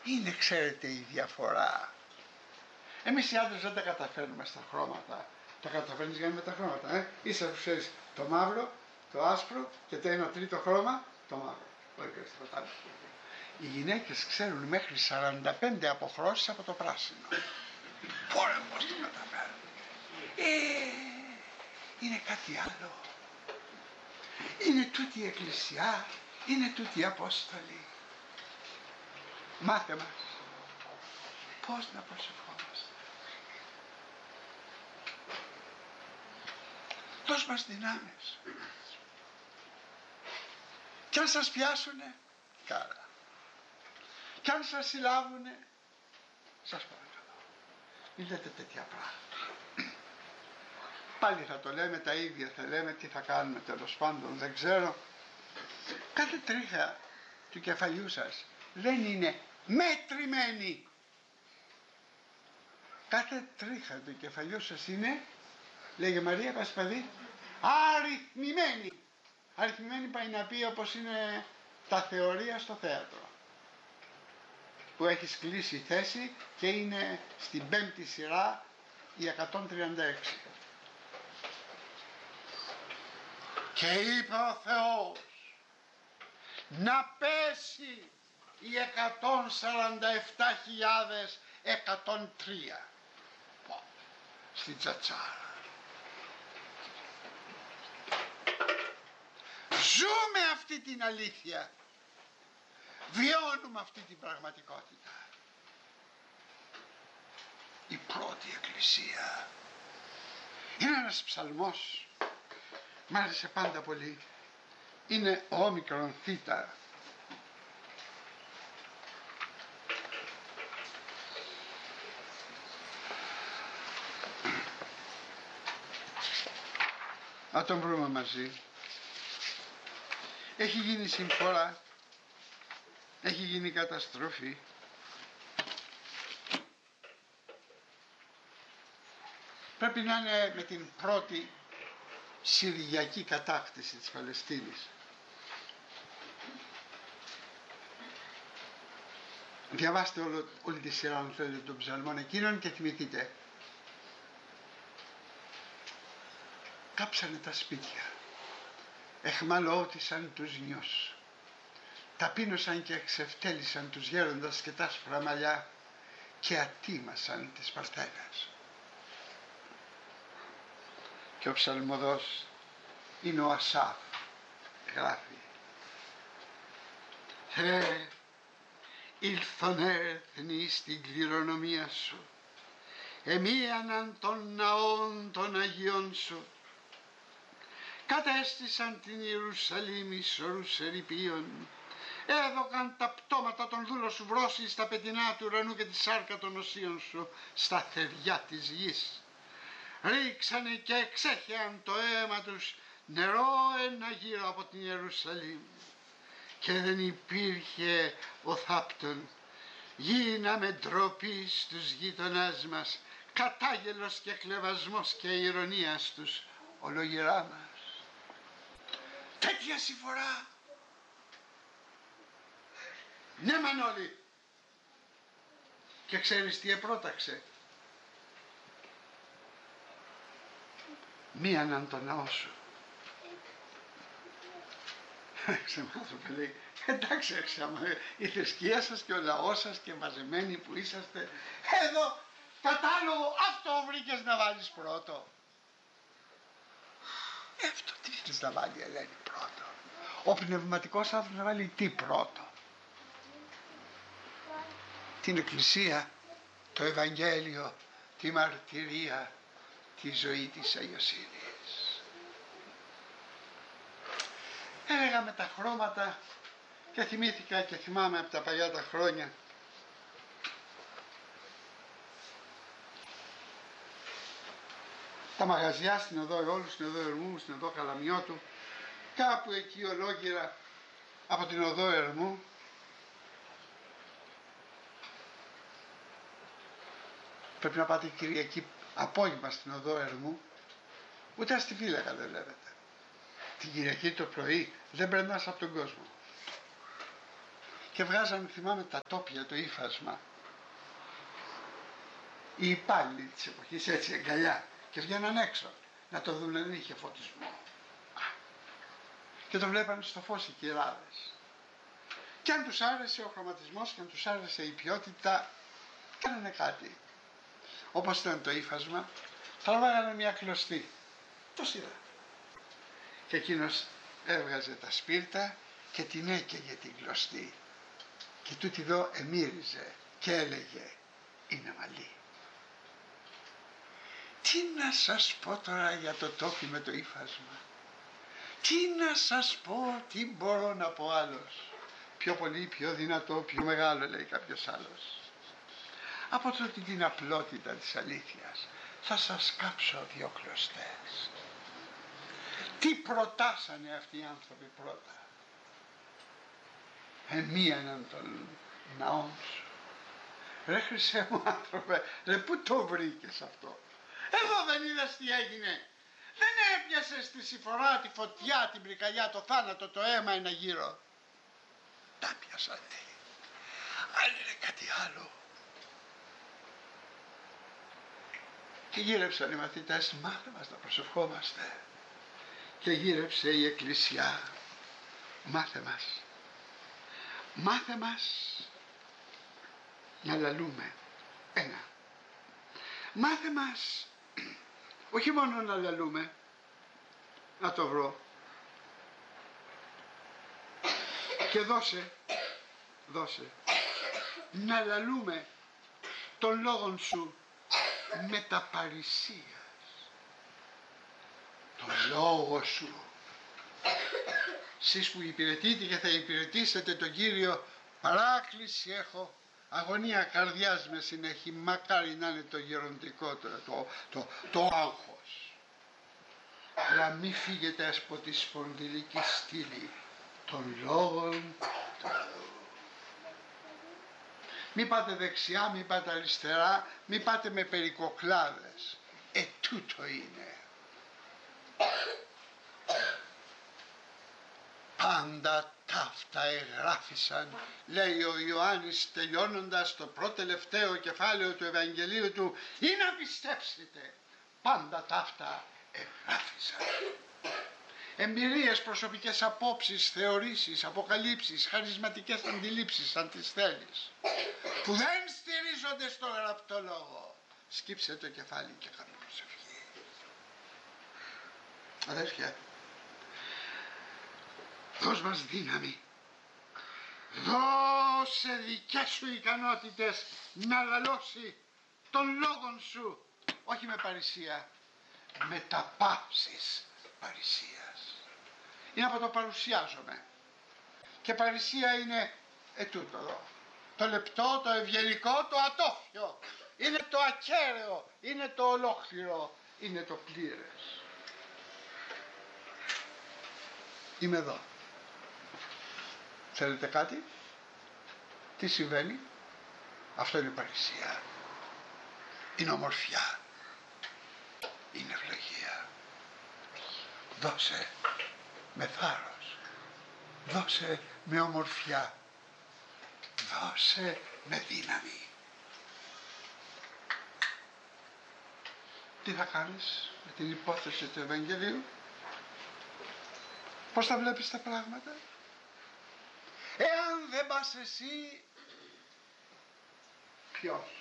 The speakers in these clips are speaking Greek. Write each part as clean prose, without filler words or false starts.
Είναι, ξέρετε, η διαφορά. Εμείς οι άντρες δεν τα καταφέρνουμε στα χρώματα. Τα καταφέρνεις για με τα χρώματα. Είσαι, ξέρεις, το μαύρο, το άσπρο και το ένα τρίτο χρώμα, το μαύρο. Οι γυναίκες ξέρουν μέχρι 45 αποχρώσεις από το πράσινο. Ωραία, πώς το καταφέρουν. Είναι κάτι άλλο. Είναι τούτη η Εκκλησιά, είναι τούτη η Απόστολη. Μάθε μας πώς να προσευχόμαστε. Δώσ' μας δυνάμεις. Κι αν σας πιάσουνε, κάρα. Κι αν σας συλλάβουνε, σας παρακαλώ, μην λέτε τέτοια πράγματα. Πάλι θα το λέμε τα ίδια, θα λέμε τι θα κάνουμε, τέλος πάντων, δεν ξέρω. Κάθε τρίχα του κεφαλιού σας δεν είναι μετρημένη. Κάθε τρίχα του κεφαλιού σας είναι, λέγε Μαρία Πασπαδί, αριθμημένη. Αριθμημένη πάει να πει όπως είναι τα θεωρία στο θέατρο, που έχεις κλείσει θέση και είναι στην 5η σειρά η 136. Και είπε ο Θεός να πέσει η 147.103 στην τσατσάρα. Ζούμε αυτή την αλήθεια, βιώνουμε αυτή την πραγματικότητα. Η πρώτη εκκλησία είναι ένας ψαλμός, μ' άρεσε πάντα πολύ, είναι ο όμικρον θήτα. Να τον βρούμε μαζί. Έχει γίνει συμφορά, έχει γίνει καταστροφή. Πρέπει να είναι με την πρώτη συριακή κατάκτηση της Παλαιστίνης. Διαβάστε όλη τη σειρά αν θέλετε των ψαλμών εκείνων και θυμηθείτε. Κάψανε τα σπίτια, εχμαλώτησαν τους νιούς, ταπείνωσαν και εξευτέλισαν τους γέροντας και τα άσπρα μαλλιά και ατίμασαν τις παρθένες. Και ο ψαλμοδός είναι ο Ασάφ, γράφει: Θεέ, ήλθον έθνη στην κληρονομία σου, εμίαναν των ναών των Αγίων σου, κατέστησαν την Ιερουσαλήμ εις όρους ερειπίων, έδωκαν τα πτώματα των δούλων σου βρώσει στα πετεινά του ουρανού και τη σάρκα των οσίων σου στα θεριά της γης. Ρίξανε και εξέχεαν το αίμα τους νερό ένα γύρω από την Ιερουσαλήμ και δεν υπήρχε ο θάπτων. Γίναμε ντροπή στους γείτονάς μας, κατάγελος και κλεβασμός και ηρωνία στους ολογυρά μας. Τέτοια συμφορά. Ναι Μανώλη. Και ξέρεις τι επρόταξε? Μίαναν τον ναό σου. Ξεμάθω λέει, εντάξει η θρησκεία σας και ο λαός σας και μαζεμένοι που είσαστε, εδώ κατάλογο αυτό βρήκες να βάλεις πρώτο. Αυτό τι θέλεις να βάλει η Ελένη πρώτο? Ο πνευματικός άνθρωπος να βάλει τι πρώτο? Την Εκκλησία, το Ευαγγέλιο, τη μαρτυρία, τη ζωή της αγιοσύνης. Έλεγα με τα χρώματα και θυμήθηκα και θυμάμαι από τα παλιά τα χρόνια τα μαγαζιά στην οδό Εόλου, στην οδό Ερμού, στην οδό Καλαμιώτου, κάπου εκεί ολόγυρα από την οδό Ερμού, πρέπει να πάτε Κυριακή απόγευμα στην οδό Ερμού, ούτε στη φύλακα δεν βλέπετε. Την Κυριακή το πρωί δεν περνάς από τον κόσμο. και βγάζανε, θυμάμαι, τα τόπια, το ύφασμα. Οι υπάλληλοι της εποχής, έτσι αγκαλιά, και βγαίναν έξω να το δουν, δεν είχε φωτισμό. Και το βλέπανε στο φως οι κυράδες. Και αν τους άρεσε ο χρωματισμός και αν τους άρεσε η ποιότητα, κάνανε κάτι. Όπως ήταν το ύφασμα, τραβάγανε μια κλωστή. Το είδα. Και εκείνος έβγαζε τα σπίρτα και την έκαιγε την κλωστή. Και τούτη εδώ εμύριζε και έλεγε, είναι μαλλί. Τι να σας πω τώρα για το τόπι με το ύφασμα. Τι να σας πω, τι μπορώ να πω άλλος. Πιο πολύ, πιο δυνατό, πιο μεγάλο, λέει κάποιος άλλος. Από τότε την απλότητα της αλήθειας θα σας κάψω δύο κλωστές. Τι προτάσανε αυτοί οι άνθρωποι πρώτα. Εμίαναν τον ναό σου. Ρε Χρυσέ μου άνθρωπε, ρε πού το βρήκες αυτό. Εδώ δεν είδες τι έγινε. Δεν έπιασε στη συμφορά τη φωτιά, την πρικαλιά, το θάνατο, το αίμα ένα γύρω. Τα πιάσατε. Άλλοι είναι κάτι άλλο. Και γύρεψαν οι μαθητές, μάθε μας να προσευχόμαστε. Και γύρεψε η Εκκλησιά, μάθε μας. Μάθε μας να λαλούμε. Ένα. Μάθε μας όχι μόνο να λαλούμε, να το βρω. Και δώσε να λαλούμε των λόγων σου με τα παρησίας. Τον λόγο σου. Σεις που υπηρετείτε και θα υπηρετήσετε τον Κύριο, παράκληση έχω, αγωνία καρδιάς με συνέχει, μακάρι να είναι το γεροντικό το άγχος. Αλλά μη φύγετε από τη σπονδυλική στήλη των λόγων του Θεού. Μη πάτε δεξιά, μη πάτε αριστερά, μη πάτε με περικοκλάδες. Τούτο είναι. Πάντα ταύτα εγγράφησαν, λέει ο Ιωάννης τελειώνοντας το πρώτο τελευταίο κεφάλαιο του Ευαγγελίου του, ή να πιστέψετε, πάντα ταύτα εγγράφησαν. Εμπειρίες, προσωπικές απόψεις, θεωρήσεις, αποκαλύψεις, χαρισματικές αντιλήψεις, αν τις θέλεις, που δεν στηρίζονται στο γραπτό λόγο. Σκύψε το κεφάλι και κάνε προσευχή. Αδέρφια, δώσ' μας δύναμη. Δώσε δικές σου ικανότητες να λαλώσει των λόγων σου, όχι με παρησία, με τα παύσεις παρησίας. Είναι από το παρουσιάζομαι. Και παρησία είναι τούτο εδώ. Το λεπτό, το ευγενικό, το ατόφιο. Είναι το ακέραιο, είναι το ολόκληρο, είναι το πλήρες. Είμαι εδώ. Θέλετε κάτι? Τι συμβαίνει? Αυτό είναι παρησία. Είναι ομορφιά. Είναι ευλογία. Δώσε με θάρρος. Δώσε με ομορφιά. Δώσε με δύναμη. Τι θα κάνεις με την υπόθεση του Ευαγγελίου? Πώς θα βλέπεις τα πράγματα? Εάν δεν πας εσύ, ποιος?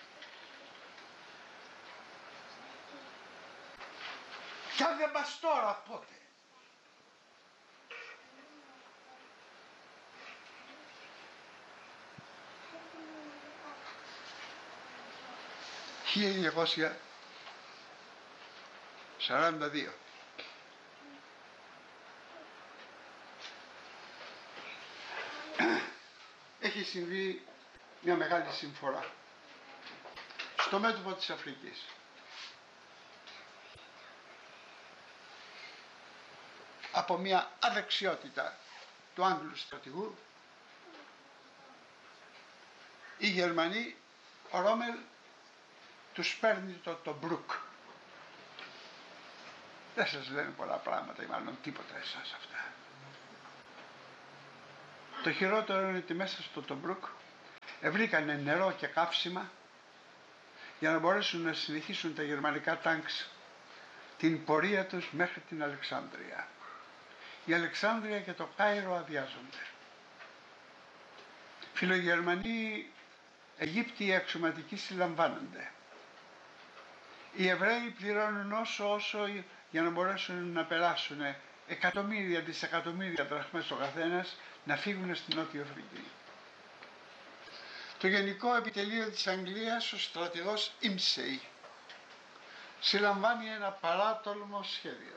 Και αν δεν πας τώρα, πότε? ...1942. Έχει συμβεί μια μεγάλη συμφορά στο μέτωπο της Αφρικής. Από μια αδεξιότητα του Άγγλου στρατηγού, οι Γερμανοί, ο Ρόμελ τους παίρνει το Μπρουκ. Δεν σας λένε πολλά πράγματα ή μάλλον τίποτα εσάς αυτά. Το χειρότερο είναι ότι μέσα στο Τομπρούκ βρήκανε νερό και καύσιμα για να μπορέσουν να συνεχίσουν τα γερμανικά τάγκς την πορεία τους μέχρι την Αλεξάνδρεια. Η Αλεξάνδρεια και το Κάιρο αδειάζονται. Φιλογερμανοί Αιγύπτιοι αξιωματικοί συλλαμβάνονται. Οι Εβραίοι πληρώνουν όσο για να μπορέσουν να περάσουν εκατομμύρια, δισεκατομμύρια δραχμές ο καθένας να φύγουν στην Νότιο Αφρική. Το Γενικό Επιτελείο της Αγγλίας, ο στρατηγός Ίμσεϊ, συλλαμβάνει ένα παράτολμο σχέδιο.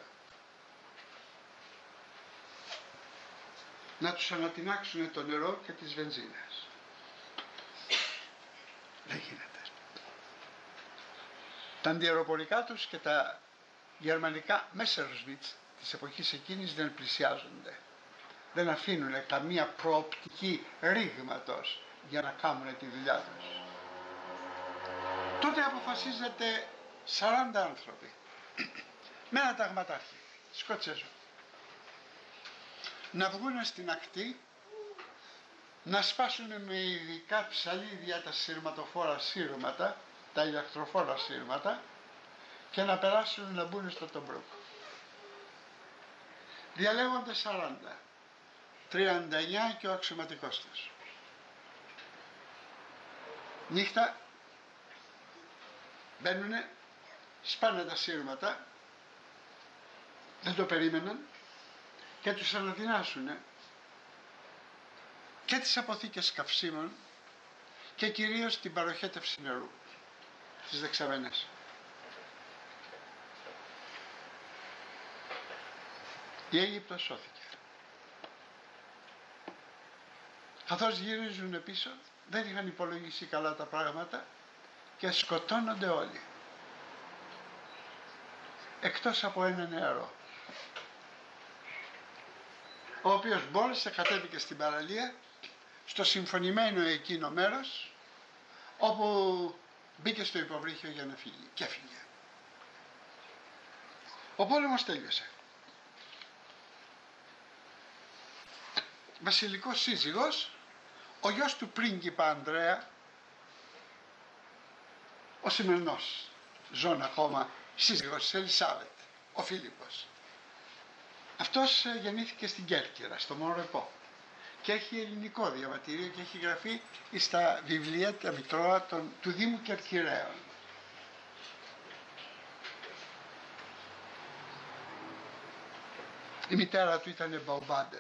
Να τους ανατινάξουν το νερό και τις βενζίνες. Δεν γίνεται. Τα αντιαεροπορικά τους και τα γερμανικά Messerschmitt της εποχής εκείνης δεν πλησιάζονται. Δεν αφήνουν καμία προοπτική ρήγματος για να κάνουν τη δουλειά τους. Τότε αποφασίζεται 40 άνθρωποι με ένα ταγματάρχη Σκοτσέζο να βγουν στην ακτή, να σπάσουν με ειδικά ψαλίδια τα σειρματοφόρα σύρματα, τα ηλεκτροφόρα σύρματα, και να περάσουν να μπουν στο Τομπρούκ. Διαλέγονται 40, 39 και ο αξιωματικός τους. Νύχτα μπαίνουνε, σπάνε τα σύρματα, δεν το περίμεναν και τους αναδυνάσουνε και τις αποθήκες καυσίμων και κυρίως την παροχέτευση νερού στις δεξαμενές. Η Αίγυπτος σώθηκε. Καθώς γυρίζουν πίσω δεν είχαν υπολογίσει καλά τα πράγματα και σκοτώνονται όλοι, εκτός από ένα νεαρό, ο οποίος μπόρεσε, κατέβηκε στην παραλία, στο συμφωνημένο εκείνο μέρος, όπου μπήκε στο υποβρύχιο για να φύγει και έφυγε. Ο πόλεμος τέλειωσε. Βασιλικός σύζυγος, ο γιος του πρίγκιπα Ανδρέα, ο σημερινός ζών ακόμα σύζυγος της Ελισάβετ, ο Φίλιππος. Αυτός γεννήθηκε στην Κέρκυρα, στο Μορεπό, και έχει ελληνικό διαβατήριο και έχει γραφεί στα βιβλία τα μητρώα του Δήμου Κερκυραίων. Η μητέρα του ήταν Μπαουμπάντεν.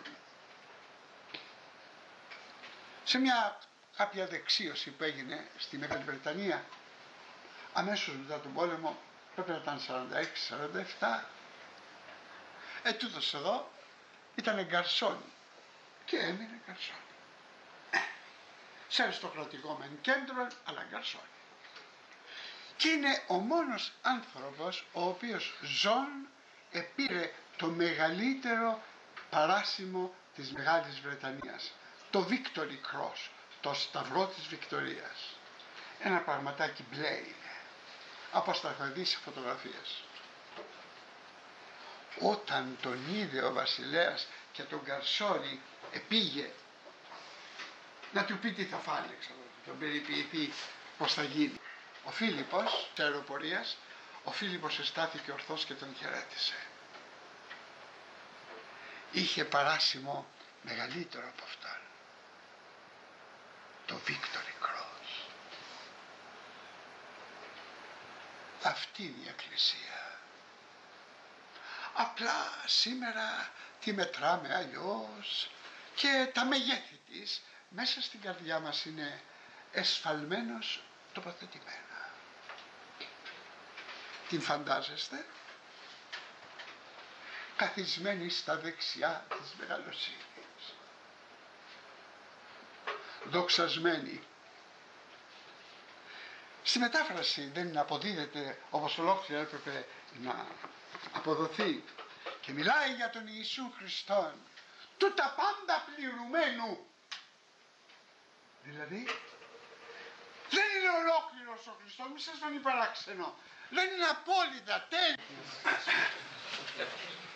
Σε μια κάποια δεξίωση που έγινε στη Μεγάλη Βρετανία αμέσως μετά τον πόλεμο, πρέπει να ήταν 46-47, τούτος εδώ ήταν γκαρσόνι και έμεινε γκαρσόνι. Σε αριστοκρατικό μεν κέντρο, αλλά γκαρσόνι. Και είναι ο μόνος άνθρωπος ο οποίος ζών επήρε το μεγαλύτερο παράσημο της Μεγάλης Βρετανίας, το Victory Cross, το σταυρό της Βικτωρίας. Ένα πραγματάκι μπλε είναι, όπως τα έχω δει σε φωτογραφίες. Όταν τον είδε ο βασιλέας και τον γκαρσόνι πήγε να του πει τι θα φάει, τον περιποιηθεί πώς θα γίνει. Ο Φίλιππος της αεροπορίας, ο Φίλιππος εστάθηκε ορθός και τον χαιρέτησε. Είχε παράσημο μεγαλύτερο από αυτόν, το Victory Cross. Αυτή είναι η Εκκλησία. Απλά σήμερα τη μετράμε αλλιώς και τα μεγέθη της μέσα στην καρδιά μας είναι εσφαλμένος τοποθετημένα. Την φαντάζεστε καθισμένη στα δεξιά της μεγαλοσύνης, δοξασμένη. Στη μετάφραση δεν αποδίδεται όπως ολόκληρα έπρεπε να αποδοθεί, και μιλάει για τον Ιησού Χριστόν, του τα πάντα πληρουμένου. Δηλαδή δεν είναι ολόκληρος ο Χριστός, μη σας φανεί παράξενο, δεν είναι απόλυτα τέλειος.